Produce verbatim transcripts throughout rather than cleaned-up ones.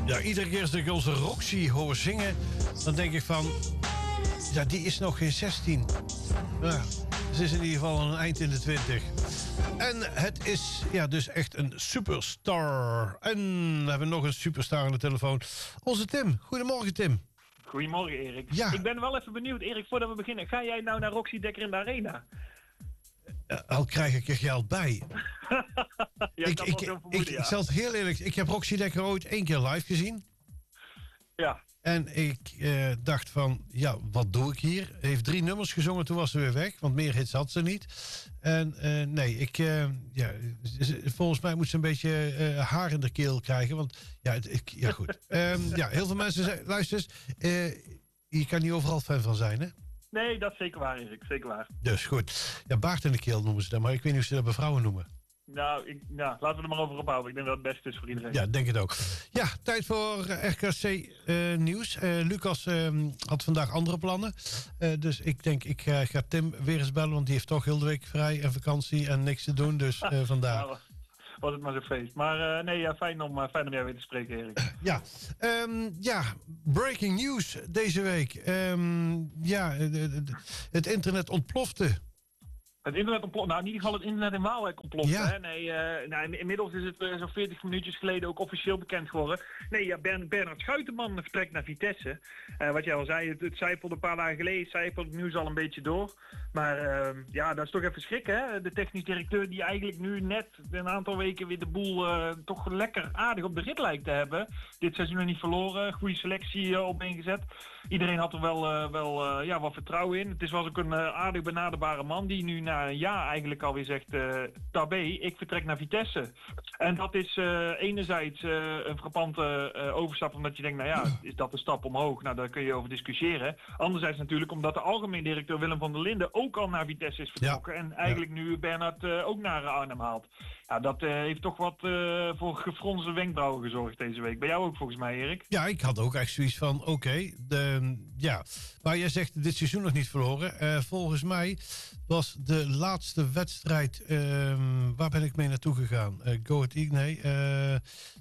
Ja, iedere keer als ik onze Roxy hoor zingen, dan denk ik van, ja, die is nog geen zestien. Ja, ze is in ieder geval een eind in de twintig. En het is ja, dus echt een superstar. En we hebben nog een superstar aan de telefoon. Onze Tim. Goedemorgen, Tim. Goedemorgen, Erik. Ja. Ik ben wel even benieuwd, Erik, voordat we beginnen. Ga jij nou naar Roxy Dekker in de Arena? Uh, al krijg ik er geld bij. ja, ik, ik, vermoeden, ik, ja. ik zal het heel eerlijk, ik heb Roxy Dekker ooit één keer live gezien. Ja. En ik uh, dacht van, ja, wat doe ik hier? Ze heeft drie nummers gezongen, toen was ze weer weg. Want meer hits had ze niet. En uh, nee, ik, uh, ja, volgens mij moet ze een beetje uh, haar in de keel krijgen. Want, ja, ik, ja goed. um, ja, heel veel mensen zeggen, luister eens, uh, je kan niet overal fan van zijn, hè? Nee, dat is zeker waar, Erik. Zeker waar. Dus goed. Ja, baard in de keel noemen ze dat, maar ik weet niet of ze dat bij vrouwen noemen. Nou, ik, nou, laten we er maar over ophouden. Ik denk dat het best is voor iedereen. Ja, denk het ook. Ja, tijd voor R K C uh, nieuws. Uh, Lucas uh, had vandaag andere plannen. Uh, dus ik denk, ik uh, ga Tim weer eens bellen, want die heeft toch heel de week vrij en vakantie en niks te doen. Dus uh, vandaar. Nou, was het maar zo'n feest. Maar uh, nee, ja, fijn om, uh, fijn om jou weer te spreken, Erik. Ja, um, ja, breaking news deze week. Um, ja, het internet ontplofte. Het internet ontploft. Nou, in ieder geval het internet in Waalwijk ontploft. Ja. Hè? Nee, uh, nou, inmiddels is het uh, zo'n veertig minuutjes geleden ook officieel bekend geworden. Nee, ja, Bern, Bernard Schuitenman vertrekt naar Vitesse. Uh, wat jij al zei, het, het zijpelde een paar dagen geleden, zijpelde het nieuws al een beetje door. Maar uh, ja, dat is toch even schrikken, hè? De technisch directeur die eigenlijk nu net een aantal weken weer de boel uh, toch lekker aardig op de rit lijkt te hebben. Dit seizoen nog niet verloren, goede selectie uh, op ingezet. Iedereen had er wel, uh, wel uh, ja, wat vertrouwen in. Het is was ook een uh, aardig benaderbare man die nu na een jaar eigenlijk alweer zegt, uh, tabé, ik vertrek naar Vitesse. En dat is uh, enerzijds uh, een frappante uh, overstap, omdat je denkt, nou ja, is dat een stap omhoog? Nou, daar kun je over discussiëren. Anderzijds natuurlijk omdat de algemeen directeur Willem van der Linden ook al naar Vitesse is vertrokken. Ja. En eigenlijk ja. nu Bernard uh, ook naar Arnhem haalt. Ja, dat uh, heeft toch wat uh, voor gefronste wenkbrauwen gezorgd deze week. Bij jou ook volgens mij, Erik? Ja, ik had ook echt zoiets van, oké, okay, ja. Maar jij zegt dit seizoen nog niet verloren. Uh, volgens mij was de laatste wedstrijd, uh, waar ben ik mee naartoe gegaan? Uh, Go Ahead Eagles, nee. Uh,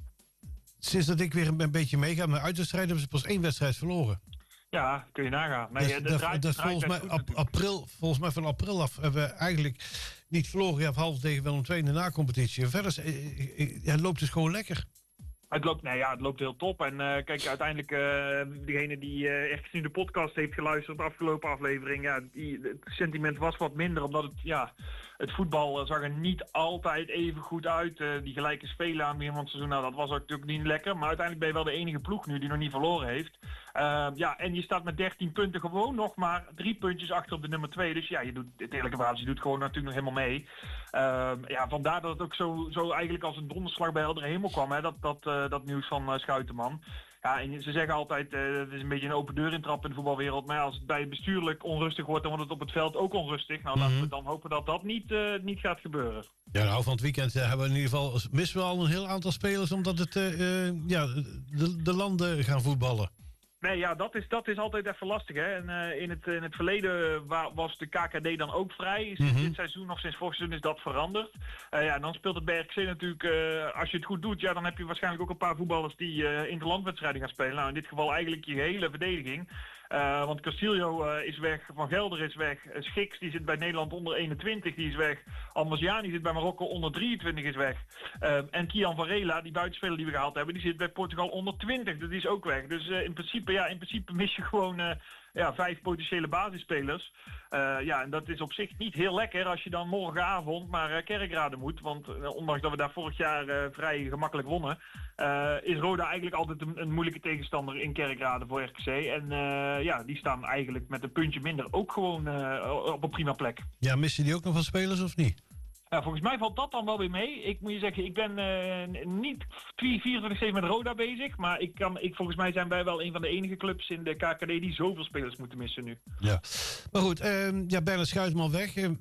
sinds dat ik weer een, een beetje meega met uitwedstrijd, hebben ze pas één wedstrijd verloren. Ja, kun je nagaan. Nee, dus, de dat, draait, dat draait volgens, mij, ap, april, volgens mij van april af hebben we eigenlijk niet verloren. Ja, half tegen Willem twee in de na-competitie. Verder ja, het loopt dus gewoon lekker. Het loopt, nee, ja, het loopt heel top. En uh, kijk, uiteindelijk, uh, degene die uh, echt nu de podcast heeft geluisterd, de afgelopen aflevering, ja, die, het sentiment was wat minder, omdat het, ja, het voetbal uh, zag er niet altijd even goed uit. Uh, die gelijke spelen aan het begin van het seizoen, nou, dat was ook natuurlijk niet lekker. Maar uiteindelijk ben je wel de enige ploeg nu die nog niet verloren heeft. Uh, ja, en je staat met dertien punten gewoon nog maar drie puntjes achter op de nummer twee. Dus ja, je doet, het eerlijke verhaal, je doet gewoon natuurlijk nog helemaal mee. Uh, ja, vandaar dat het ook zo, zo eigenlijk als een donderslag bij heldere hemel kwam, hè, dat, dat uh, dat nieuws van uh, Schuitenman. Ja, en ze zeggen altijd, uh, het is een beetje een open deur intrap in de voetbalwereld. Maar als het bij bestuurlijk onrustig wordt, dan wordt het op het veld ook onrustig. Nou, mm-hmm. laten we dan hopen dat dat niet, uh, niet gaat gebeuren. Ja, nou, van het weekend uh, hebben we in ieder geval, missen we al een heel aantal spelers, omdat het, uh, uh, ja, de, de landen gaan voetballen. Nee, ja, dat is, dat is altijd even lastig, hè. En uh, in, het, in het verleden wa- was de K K D dan ook vrij. Sinds mm-hmm. dit seizoen, nog sinds vorig seizoen, is dat veranderd. Uh, ja, dan speelt het bij R K C natuurlijk, uh, als je het goed doet, ja, dan heb je waarschijnlijk ook een paar voetballers die uh, interlandwedstrijden gaan spelen. Nou, in dit geval eigenlijk je hele verdediging. Uh, want Castillo uh, is weg, Van Gelder is weg, uh, Schiks die zit bij Nederland onder eenentwintig, die is weg. Almasiani zit bij Marokko onder drieëntwintig, is weg. Uh, en Kian Varela, die buitenspeler die we gehaald hebben, die zit bij Portugal onder twintig, dat is ook weg. Dus uh, in principe, ja, in principe mis je gewoon uh, ja, vijf potentiële basisspelers. Uh, ja, en dat is op zich niet heel lekker als je dan morgenavond naar uh, Kerkrade moet. Want uh, ondanks dat we daar vorig jaar uh, vrij gemakkelijk wonnen, uh, is Roda eigenlijk altijd een, een moeilijke tegenstander in Kerkrade voor R K C. En uh, ja, die staan eigenlijk met een puntje minder ook gewoon uh, op een prima plek. Ja, missen die ook nog van spelers of niet? Ja, volgens mij valt dat dan wel weer mee. Ik moet je zeggen, ik ben uh, niet vierentwintig zeven met Roda bezig. Maar ik kan, ik, volgens mij zijn wij wel een van de enige clubs in de K K D die zoveel spelers moeten missen nu. Ja, maar goed, uh, ja, Bernard Schuitenman weg. Uh,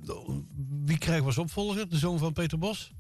wie krijgen we als opvolger? De zoon van Peter Bos?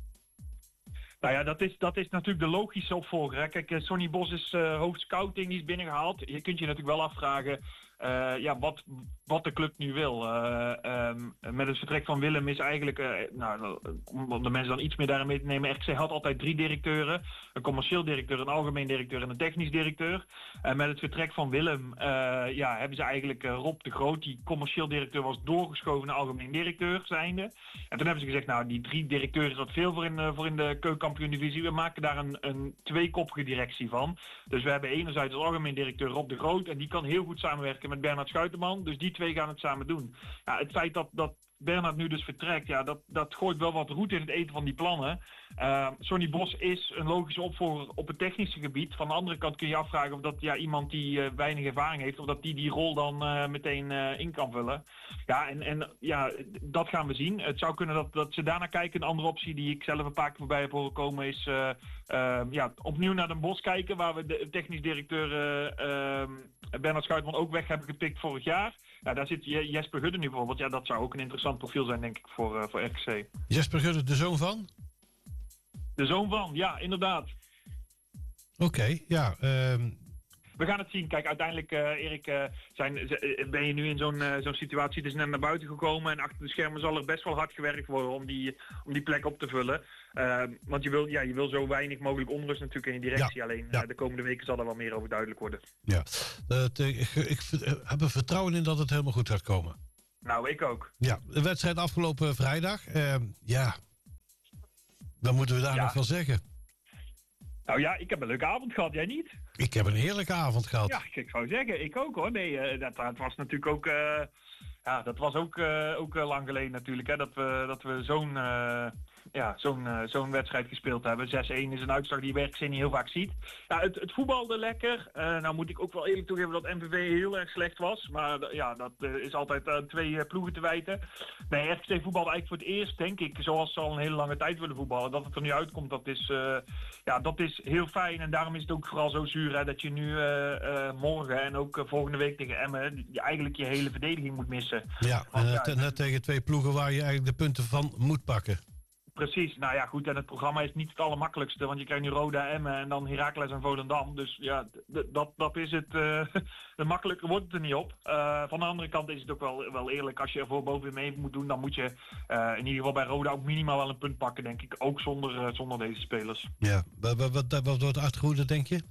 Nou ja, dat is, dat is natuurlijk de logische opvolger. Hè. Kijk, Sonny Bos is uh, hoofdscouting, die is binnengehaald. Je kunt je natuurlijk wel afvragen, uh, ja, wat, wat de club nu wil. Uh, um, met het vertrek van Willem is eigenlijk, uh, nou, om de mensen dan iets meer daarin mee te nemen, R K C had altijd drie directeuren. Een commercieel directeur, een algemeen directeur en een technisch directeur. En uh, met het vertrek van Willem uh, ja, hebben ze eigenlijk uh, Rob de Groot, die commercieel directeur was, doorgeschoven naar algemeen directeur zijnde. En toen hebben ze gezegd, nou, die drie directeuren is wat veel voor in, uh, voor in de keukenkampioen-divisie. We maken daar een, een tweekoppige directie van. Dus we hebben enerzijds als algemeen directeur Rob de Groot en die kan heel goed samenwerken met Bernard Schuiterman. Dus die twee gaan het samen doen. Ja, het feit dat, dat Bernard nu dus vertrekt, ja, dat, dat gooit wel wat roet in het eten van die plannen. Uh, Sonny Bos is een logische opvolger op het technische gebied. Van de andere kant kun je afvragen of dat ja, iemand die uh, weinig ervaring heeft, of dat die die rol dan uh, meteen uh, in kan vullen. Ja, en, en ja, dat gaan we zien. Het zou kunnen dat, dat ze daarna kijken. Een andere optie die ik zelf een paar keer voorbij heb horen komen is uh, uh, ja, opnieuw naar Den Bosch kijken, waar we de technisch directeur uh, uh, Bernard Schuitman ook weg hebben gepikt vorig jaar. Ja, daar zit Jesper Gudde nu bijvoorbeeld. Ja, dat zou ook een interessant profiel zijn, denk ik, voor, uh, voor R K C. Jesper Gudde, de zoon van? De zoon van, ja, inderdaad. Oké, okay, ja. Um... We gaan het zien. Kijk, uiteindelijk, uh, Erik, uh, zijn, z- ben je nu in zo'n, uh, zo'n situatie. Het is net naar buiten gekomen en achter de schermen zal er best wel hard gewerkt worden om die, om die plek op te vullen. Uh, want je wil, ja, je wil zo weinig mogelijk onrust natuurlijk in je directie. Ja, Alleen ja. Uh, de komende weken zal er wel meer over duidelijk worden. Ja, uh, te, ik, ik heb er vertrouwen in dat het helemaal goed gaat komen. Nou, ik ook. Ja, de wedstrijd afgelopen vrijdag. Uh, ja, dan moeten we daar ja. nog wel zeggen. Nou ja, ik heb een leuke avond gehad, jij niet? Ik heb een heerlijke avond gehad. Ja, ik zou zeggen, ik ook hoor. Nee, uh, dat, dat was natuurlijk ook, uh, ja, dat was ook, uh, ook uh, lang geleden natuurlijk, hè, dat we, dat we zo'n, uh, ja, zo'n, uh, zo'n wedstrijd gespeeld hebben. zes-een is een uitslag die je R K C niet heel vaak ziet. Ja, het, het voetbalde lekker. Uh, nou moet ik ook wel eerlijk toegeven dat M V V heel erg slecht was. Maar uh, ja, dat uh, is altijd uh, twee uh, ploegen te wijten. Nee, R K C voetbalde eigenlijk voor het eerst, denk ik, zoals ze al een hele lange tijd willen voetballen. Dat het er nu uitkomt, dat is, uh, ja, dat is heel fijn. En daarom is het ook vooral zo zuur, hè, dat je nu uh, uh, morgen en ook uh, volgende week tegen Emmen je eigenlijk je hele verdediging moet missen. Ja, Want, en net, ja, net tegen twee ploegen waar je eigenlijk de punten van moet pakken. Precies, nou ja goed, en het programma is niet het allermakkelijkste, want je krijgt nu Roda, Emmen en dan Heracles en Volendam. Dus ja, d- dat, dat is het, uh, de makkelijker wordt het er niet op. Uh, van de andere kant is het ook wel, wel eerlijk, als je er voor boven mee moet doen, dan moet je uh, in ieder geval bij Roda ook minimaal wel een punt pakken, denk ik. Ook zonder, uh, zonder deze spelers. Ja, wat, wat, wat, wat wordt achterhoede, denk je?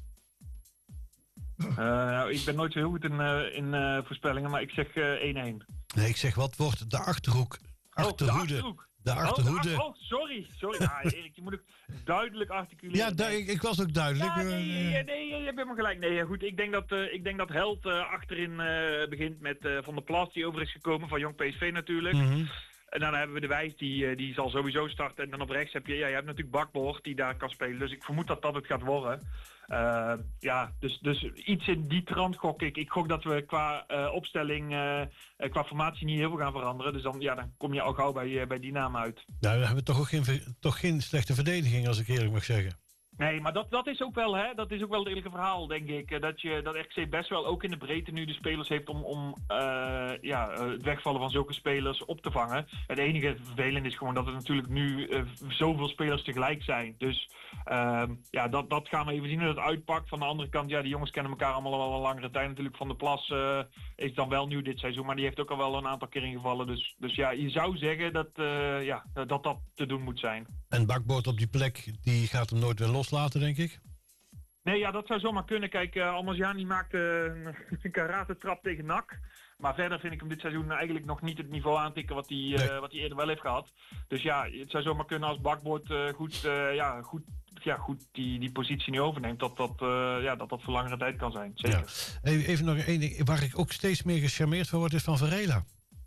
Uh, nou, ik ben nooit zo heel goed in, uh, in uh, voorspellingen, maar ik zeg uh, één-één. Nee, ik zeg wat wordt de achterhoek? Achterhoede. Oh, de achterhoek. De achterhoede. Oh, oh, sorry, sorry. Nou, Erik, je moet ook duidelijk articuleren. Ja, du- ik, ik was ook duidelijk. Ja, nee, nee, nee, je hebt helemaal gelijk. Nee, goed, ik denk dat, uh, ik denk dat Held uh, achterin uh, begint met uh, Van der Plas, die over is gekomen, van Jong P S V natuurlijk. Mm-hmm. En dan hebben we de Wijs, die, die zal sowieso starten. En dan op rechts heb je, ja, je hebt natuurlijk Bakboord, die daar kan spelen. Dus ik vermoed dat dat het gaat worden. Uh, ja, dus, dus iets in die trant gok ik. Ik gok dat we qua uh, opstelling, uh, qua formatie niet heel veel gaan veranderen. Dus dan, ja, dan kom je al gauw bij, uh, bij die naam uit. Nou, dan hebben we toch ook geen, toch geen slechte verdediging, als ik eerlijk mag zeggen. Nee, maar dat, dat is ook wel, hè, dat is ook wel het eerlijke verhaal, denk ik. Dat, je, dat R K C best wel ook in de breedte nu de spelers heeft om, om uh, ja, het wegvallen van zulke spelers op te vangen. Het enige vervelende is gewoon dat er natuurlijk nu uh, zoveel spelers tegelijk zijn. Dus uh, ja, dat, dat gaan we even zien hoe dat uitpakt. Van de andere kant, ja, die jongens kennen elkaar allemaal al een langere tijd. Natuurlijk Van der Plas uh, is dan wel nieuw dit seizoen, maar die heeft ook al wel een aantal keer ingevallen. Dus, dus ja, je zou zeggen dat, uh, ja, dat dat te doen moet zijn. En Bakboord op die plek, die gaat hem nooit weer loslaten, denk ik? Nee, ja, dat zou zomaar kunnen. Kijk, uh, Almaziani maakte uh, een karate-trap tegen N A C. Maar verder vind ik hem dit seizoen eigenlijk nog niet het niveau aantikken wat hij uh, nee. wat hij eerder wel heeft gehad. Dus ja, het zou zomaar kunnen als Bakboord uh, goed, uh, ja, goed, ja, goed die, die positie nu overneemt. Dat dat, uh, ja, dat dat voor langere tijd kan zijn. Zeker. Ja. Even nog één ding. Waar ik ook steeds meer gecharmeerd van word, is van Varela.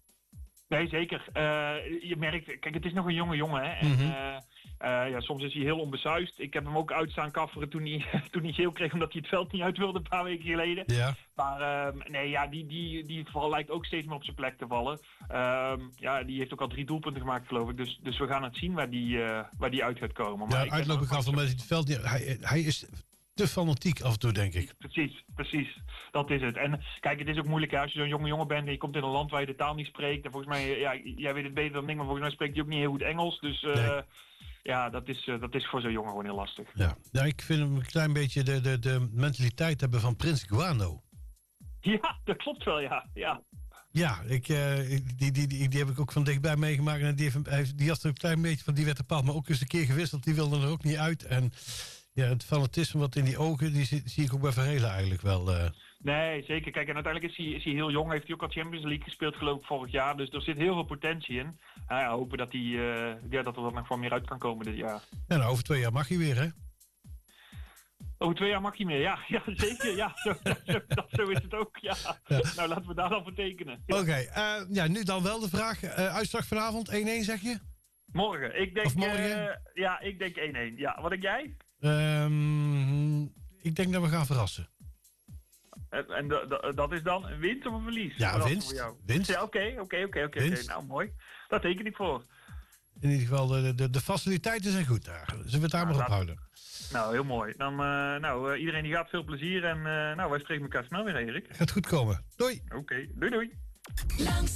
Nee, zeker. Uh, je merkt, kijk, het is nog een jonge jongen, hè. En, mm-hmm. uh, Uh, ja, soms is hij heel onbesuisd. Ik heb hem ook uitstaan kafferen toen hij, toen hij geel kreeg omdat hij het veld niet uit wilde een paar weken geleden. Ja. Maar uh, nee, ja, die, die, die vooral lijkt ook steeds meer op zijn plek te vallen. Uh, ja, die heeft ook al drie doelpunten gemaakt, geloof ik. Dus, dus we gaan het zien waar die, uh, waar die uit gaat komen. Maar ja, uitlopen gaat van het veld. Hij, hij is te fanatiek af en toe, denk ik. Precies, precies. Dat is het. En kijk, het is ook moeilijk hè, als je zo'n jonge jongen bent en je komt in een land waar je de taal niet spreekt. En volgens mij, ja, jij weet het beter dan ik, maar volgens mij spreekt hij ook niet heel goed Engels. Dus uh, nee. Ja, dat is, uh, dat is voor zo'n jongen gewoon heel lastig. Ja, ja, ik vind hem een klein beetje de, de, de mentaliteit hebben van Prins Guano. Ja, dat klopt wel, ja. ja. Ja, ik, uh, die, die, die, die heb ik ook van dichtbij meegemaakt. En die, heeft, die had er een klein beetje van, die werd bepaald, maar ook eens een keer gewisseld. Die wilde er ook niet uit. En ja, het fanatisme wat in die ogen, die zie, zie ik ook bij Verhelen eigenlijk wel. Uh... Nee, zeker. Kijk, en uiteindelijk is hij, is hij heel jong. Heeft hij ook al Champions League gespeeld, geloof ik, vorig jaar. Dus er zit heel veel potentie in. Nou ja, hopen dat, hij, uh, ja, dat er wat nog van meer uit kan komen dit jaar. Ja, nou, over twee jaar mag hij weer, hè? Over twee jaar mag hij meer, ja, ja zeker. Ja, zo, zo, dat, zo is het ook, ja. ja. Nou, laten we daar dan voor tekenen. Ja. Oké, okay, uh, ja, nu dan wel de vraag. Uh, uitslag vanavond, één-één zeg je? Morgen. Ik denk, of morgen? Uh, ja, ik denk één-één. Ja, wat denk jij? Um, ik denk dat we gaan verrassen. En dat is dan een winst of een verlies? Ja, winst. winst. Ja, oké, oké, oké, oké. Nou, mooi. Daar teken ik voor. In ieder geval, de, de, de faciliteiten zijn goed daar. Zullen we het daar nou, maar op houden? Nou, heel mooi. Dan, uh, nou, uh, iedereen die gaat veel plezier. En uh, nou, wij spreken elkaar snel weer, Erik. Gaat goed komen. Doei. Oké, okay. Doei doei.